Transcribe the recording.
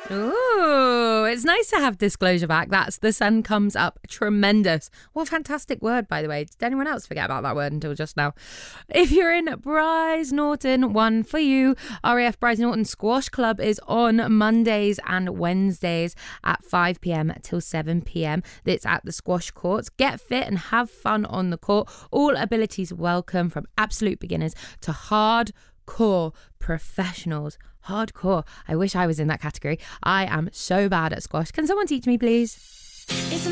Ooh, it's nice to have disclosure back. That's The Sun Comes Up. Tremendous. What a fantastic word, by the way. Did anyone else forget about that word until just now? If you're in Bryce Norton, one for you. RAF Bryce Norton Squash Club is on Mondays and Wednesdays at 5 p.m. till 7 p.m. It's at the squash courts. Get fit and have fun on the court. All abilities welcome, from absolute beginners to hardcore professionals. Hardcore. I wish I was in that category. I am so bad at squash. Can someone teach me, please?